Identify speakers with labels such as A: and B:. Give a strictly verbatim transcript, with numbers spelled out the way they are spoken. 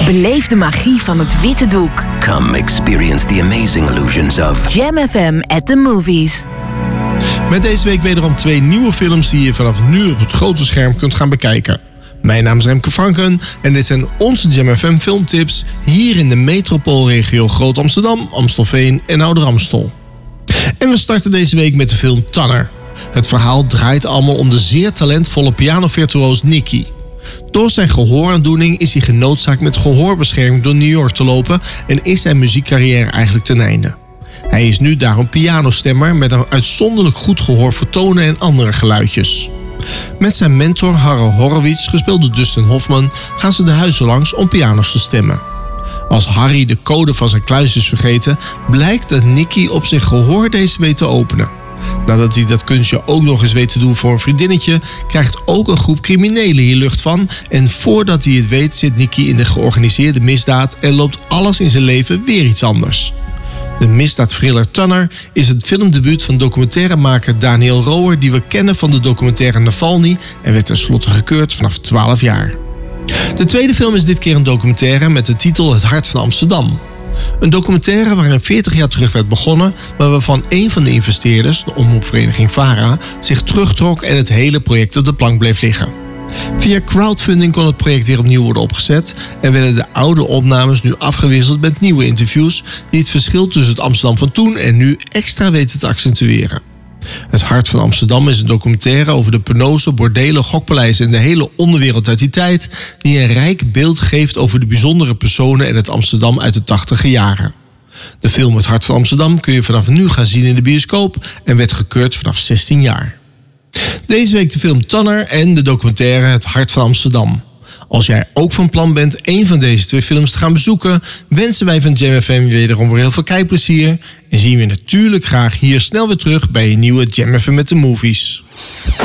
A: Beleef de magie van het witte doek.
B: Come experience the amazing illusions of
A: Jam F M at the movies.
C: Met deze week wederom twee nieuwe films die je vanaf nu op het grote scherm kunt gaan bekijken. Mijn naam is Remke Franken en dit zijn onze Jam F M filmtips hier in de metropoolregio Groot Amsterdam, Amstelveen en Ouder Amstel. En we starten deze week met de film Tanner. Het verhaal draait allemaal om de zeer talentvolle pianovirtuoos Nicky. Door zijn gehooraandoening is hij genoodzaakt met gehoorbescherming door New York te lopen en is zijn muziekcarrière eigenlijk ten einde. Hij is nu daarom pianostemmer met een uitzonderlijk goed gehoor voor tonen en andere geluidjes. Met zijn mentor Harro Horowitz, gespeeld door Dustin Hoffman, gaan ze de huizen langs om piano's te stemmen. Als Harry de code van zijn kluis is vergeten, blijkt dat Nicky op zijn gehoor deze weet te openen. Nadat hij dat kunstje ook nog eens weet te doen voor een vriendinnetje, krijgt ook een groep criminelen hier lucht van. En voordat hij het weet zit Nicky in de georganiseerde misdaad en loopt alles in zijn leven weer iets anders. De misdaadthriller Tanner is het filmdebuut van documentairemaker Daniel Roher, die we kennen van de documentaire Navalny en werd tenslotte gekeurd vanaf twaalf jaar. De tweede film is dit keer een documentaire met de titel Het Hart van Amsterdam. Een documentaire waarin veertig jaar terug werd begonnen, maar waarvan een van de investeerders, de omroepvereniging VARA, zich terugtrok en het hele project op de plank bleef liggen. Via crowdfunding kon het project weer opnieuw worden opgezet en werden de oude opnames nu afgewisseld met nieuwe interviews die het verschil tussen het Amsterdam van toen en nu extra weten te accentueren. Het Hart van Amsterdam is een documentaire over de penose, bordelen, gokpaleizen en de hele onderwereld uit die tijd, die een rijk beeld geeft over de bijzondere personen en het Amsterdam uit de tachtiger jaren. De film Het Hart van Amsterdam kun je vanaf nu gaan zien in de bioscoop en werd gekeurd vanaf zestien jaar. Deze week de film Tanner en de documentaire Het Hart van Amsterdam. Als jij ook van plan bent een van deze twee films te gaan bezoeken, wensen wij van Jam F M wederom weer heel veel kijkplezier en zien we natuurlijk graag hier snel weer terug bij een nieuwe Jam F M met de movies.